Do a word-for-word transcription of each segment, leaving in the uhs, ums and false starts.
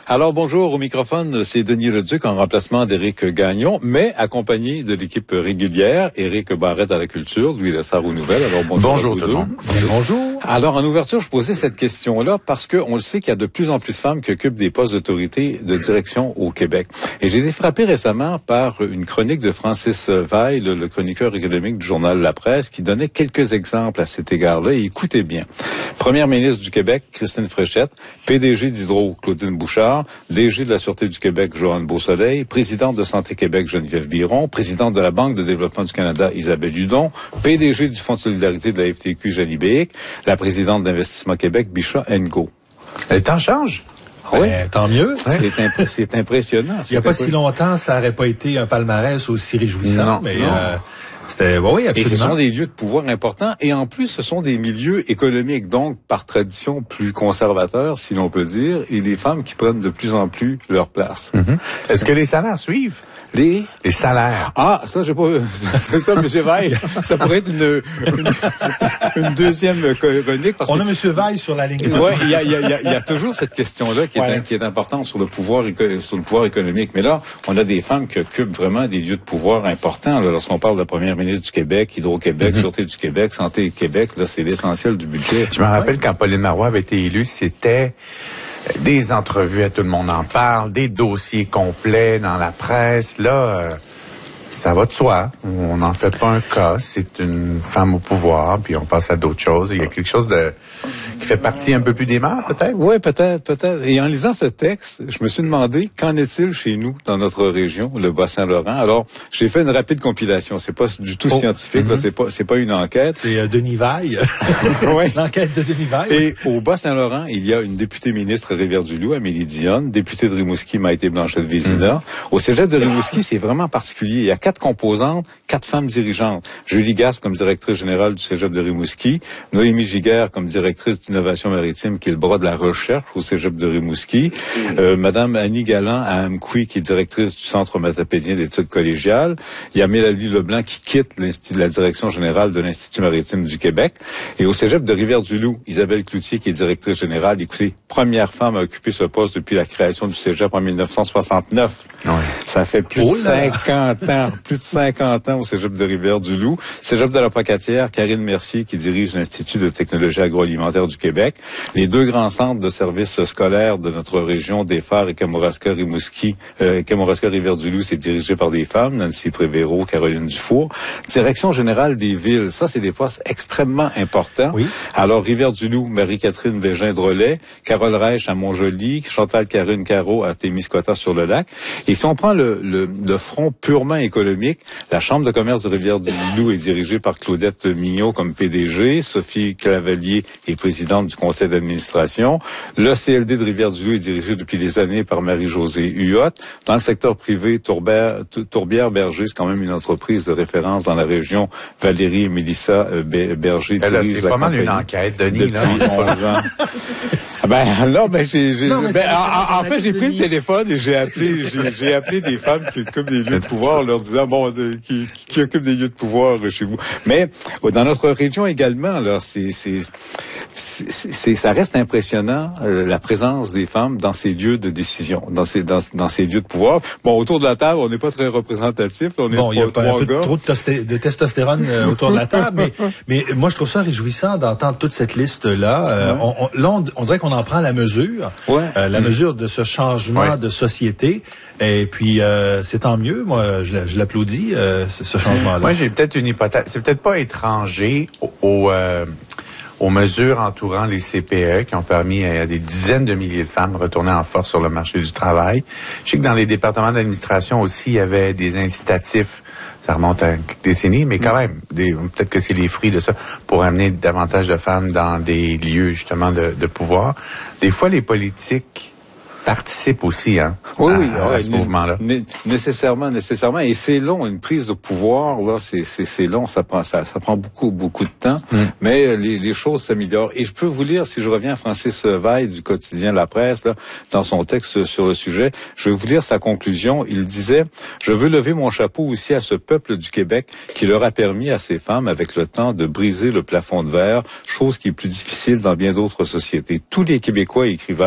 Alors bonjour, au microphone, c'est Denis Leduc en remplacement d'Éric Gagnon, mais accompagné de l'équipe régulière, Éric Barrette à la culture, Louis Lessard aux nouvelles. Alors bonjour, bonjour à vous tout deux. le monde. Bonjour. Alors en ouverture, je posais cette question-là parce qu'on le sait qu'il y a de plus en plus de femmes qui occupent des postes d'autorité de direction au Québec. Et j'ai été frappé récemment par une chronique de Francis Veil, le, le chroniqueur économique du journal La Presse, qui donnait quelques exemples à cet égard-là. Et écoutez bien. Première ministre du Québec, Christine Fréchette, P D G d'Hydro, Claudine Bouchard, D G de la Sûreté du Québec, Joanne Beausoleil, présidente de Santé Québec, Geneviève Biron, présidente de la Banque de développement du Canada, Isabelle Hudon, P D G du Fonds de solidarité de la F T Q, Jenny Béhic, la présidente d'Investissement Québec, Bisha Ngo. Le temps change. Oui, ben, tant mieux. C'est, imp- c'est impressionnant. Il n'y a pas si longtemps, ça n'aurait pas été un palmarès aussi réjouissant. Non, mais non. Euh, c'était, bon, oui, absolument. Et ce sont des lieux de pouvoir importants. Et en plus, ce sont des milieux économiques, donc par tradition plus conservateurs, si l'on peut dire, et les femmes qui prennent de plus en plus leur place. Mm-hmm. Est-ce que les salaires suivent? Les Les salaires. Ah, ça, j'ai pas, c'est ça, M. Veil. Ça pourrait être une, une, une deuxième chronique. Parce On que, a M. Veil sur la ligne. ouais, il y a, il y a, il y a toujours cette question-là qui est, ouais. qui est importante sur le pouvoir, sur le pouvoir économique. Mais là, on a des femmes qui occupent vraiment des lieux de pouvoir importants. Là, lorsqu'on parle de la première ministre du Québec, Hydro-Québec, mm-hmm. Sûreté du Québec, Santé Québec, là, c'est l'essentiel du budget. Je me rappelle ouais. quand Pauline Marois avait été élue, c'était des entrevues à Tout le monde en parle, des dossiers complets dans la presse. Là, euh, ça va de soi. On n'en fait pas un cas. C'est une femme au pouvoir, puis on passe à d'autres choses. Il y a quelque chose de qui fait partie un peu plus des mœurs, peut-être? Oui, peut-être, peut-être. Et en lisant ce texte, je me suis demandé, qu'en est-il chez nous, dans notre région, le Bas-Saint-Laurent? Alors, j'ai fait une rapide compilation. C'est pas du tout oh. scientifique, mm-hmm. là, c'est pas, c'est pas une enquête. C'est euh, Denis Veil. Oui. L'enquête de Denis Veil. Et au Bas-Saint-Laurent, il y a une députée ministre à Rivière-du-Loup, Amélie Dionne, députée de Rimouski, Maïté Blanchette-Vézina. Mm-hmm. Au cégep de Rimouski, c'est vraiment particulier. Il y a quatre composantes, quatre femmes dirigeantes. Julie Gasse comme directrice générale du cégep de Rimouski, Noémie Giguère comme directrice d'innovation maritime, qui est le bras de la recherche au cégep de Rimouski, euh, Madame Annie Galland à Amqui, qui est directrice du Centre matapédien d'études collégiales. Il y a Mélanie Leblanc qui quitte la direction générale de l'Institut maritime du Québec. Et au cégep de Rivière-du-Loup, Isabelle Cloutier, qui est directrice générale. Écoutez, première femme à occuper ce poste depuis la création du cégep en dix-neuf cent soixante-neuf. Ouais. Ça fait plus oh de cinquante ans, plus de cinquante ans au cégep de Rivière-du-Loup. Cégep de la Pocatière, Karine Mercier, qui dirige l'Institut de technologie agroalimentaire du Québec. Les deux grands centres de services scolaires de notre région, des Phares et Kamouraska-Rimouski, euh, Kamouraska-Rivière-du-Loup, c'est dirigé par des femmes, Nancy Prévéro, Caroline Dufour. Direction générale des villes, ça, c'est des postes extrêmement importants. Oui. Alors, Rivière-du-Loup, Marie-Catherine Bégin-Drolet, Carole Reich à Montjoly, Chantal Karune Caro à Témiscouata-sur-le-Lac. Et si on prend le, le, le front purement économique, la Chambre de commerce de Rivière-du-Loup est dirigée par Claudette Mignot comme P D G, Sophie Clavelier est présidente du conseil d'administration. Le C L D de Rivière-du-Loup est dirigé depuis des années par Marie-Josée Huot. Dans le secteur privé, Tourbière, Tourbière-Berger, c'est quand même une entreprise de référence dans la région. Valérie et Mélissa Berger dirigent c'est la pas mal compagnie une enquête, Denis, depuis là. onze ans. Ben non, ben j'ai, j'ai non, ben, en, en fait j'ai pris le téléphone et j'ai appelé, j'ai, j'ai appelé des femmes qui occupent des lieux de pouvoir, en leur disant bon, de, qui, qui occupent des lieux de pouvoir chez vous. Mais dans notre région également, là, c'est, c'est, c'est, c'est ça reste impressionnant euh, la présence des femmes dans ces lieux de décision, dans ces, dans, dans ces lieux de pouvoir. Bon, autour de la table, on n'est pas très représentatif. Là, on est bon, il y a pas un peu gars. trop de, tosté, de testostérone euh, autour de la table, mais, mais moi je trouve ça réjouissant d'entendre toute cette liste là. Euh, ouais. on, on, là, on, on dirait qu'on en prend la mesure, ouais. euh, la mmh. mesure de ce changement ouais. de société. Et puis, euh, c'est tant mieux. Moi, je, je l'applaudis, euh, ce, ce changement-là. Moi, j'ai peut-être une hypothèse. C'est peut-être pas étranger au, au, euh, aux mesures entourant les C P E qui ont permis à des dizaines de milliers de femmes de retourner en force sur le marché du travail. Je sais que dans les départements d'administration aussi, il y avait des incitatifs. Ça remonte à une décennie, mais quand même, des, peut-être que c'est les fruits de ça, pour amener davantage de femmes dans des lieux, justement, de, de pouvoir. Des fois, les politiques participent aussi, hein, oui, à, oui, à, à ce né, mouvement-là. Né, nécessairement, nécessairement. Et c'est long, une prise de pouvoir, là, c'est, c'est, c'est long, ça prend, ça, ça prend beaucoup, beaucoup de temps, mm. mais les, les choses s'améliorent. Et je peux vous lire, si je reviens à Francis Veil du quotidien La Presse, là, dans son texte sur le sujet, je vais vous lire sa conclusion. Il disait, je veux lever mon chapeau aussi à ce peuple du Québec qui leur a permis à ces femmes, avec le temps, de briser le plafond de verre, chose qui est plus difficile dans bien d'autres sociétés. Tous les Québécois, écrit Veil,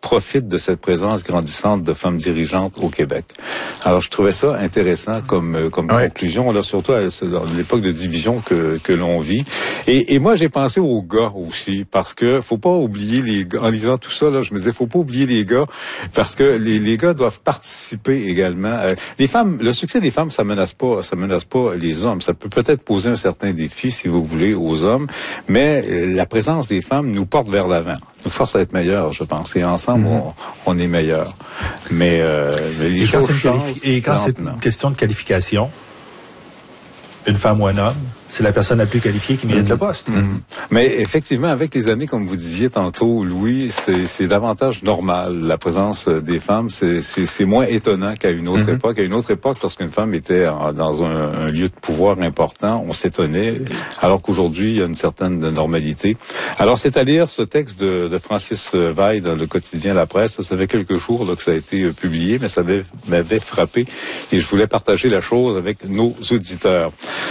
profitent de cette présence grandissante de femmes dirigeantes au Québec. Alors, je trouvais ça intéressant comme euh, comme ouais. conclusion, là, surtout à, dans l'époque de division que que l'on vit. Et, et moi, j'ai pensé aux gars aussi, parce que faut pas oublier les gars. En lisant tout ça, là, je me disais, faut pas oublier les gars, parce que les, les gars doivent participer également. Euh, les femmes, le succès des femmes, ça menace pas, ça menace pas les hommes. Ça peut peut-être poser un certain défi, si vous voulez, aux hommes, mais euh, la présence des femmes nous porte vers l'avant, nous force à être meilleurs, je pense. Et ensemble, mm-hmm. on, on est meilleurs. Mais, euh, mais les et choses quand changent. Qualifi- et quand c'est une question de qualification, une femme ou un homme, c'est la personne la plus qualifiée qui mérite mmh. le poste. Mmh. Mais effectivement, avec les années, comme vous disiez tantôt, Louis, c'est, c'est davantage normal. La présence des femmes, c'est, c'est, c'est moins étonnant qu'à une autre mmh. époque. À une autre époque, lorsqu'une femme était en, dans un, un lieu de pouvoir important, on s'étonnait, alors qu'aujourd'hui, il y a une certaine normalité. Alors, c'est à lire ce texte de, de Francis Veil dans le quotidien La Presse. Ça fait quelques jours là, que ça a été publié, mais ça m'avait, m'avait frappé et je voulais partager la chose avec nos auditeurs.